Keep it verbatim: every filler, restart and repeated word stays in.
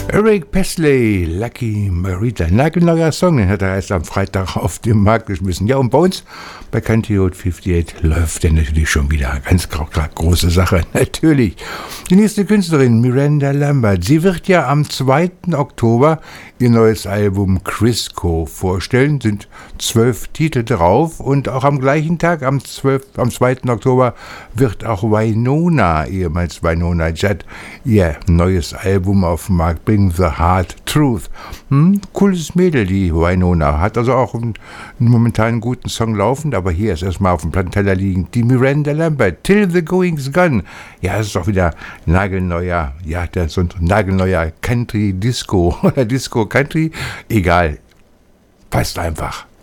Eric Presley, Lucky Marita. Nagelneuer Song, den hat er erst am Freitag auf den Markt geschmissen. Ja, und bei uns bei Country Road fünfundachtzig läuft der natürlich schon wieder. Ganz klar, große Sache, natürlich. Die nächste Künstlerin, Miranda Lambert. Sie wird ja am zweiten Oktober ihr neues Album Crisco vorstellen. Sind zwölf Titel drauf. Und auch am gleichen Tag, am, zwölften, am zweiten Oktober, wird auch Wynonna, ehemals Wynonna Judd, ihr neues Album auf den Markt bringen. The Hard Truth. Hm, cooles Mädel, die Wynonna. Hat also auch einen, einen momentan guten Song laufend, aber hier ist erstmal auf dem Plattenteller liegend die Miranda Lambert, Till the Going's Gone. Ja, das ist doch wieder nagelneuer, ja, das ist so ein nagelneuer Country Disco oder Disco Country. Egal, passt einfach.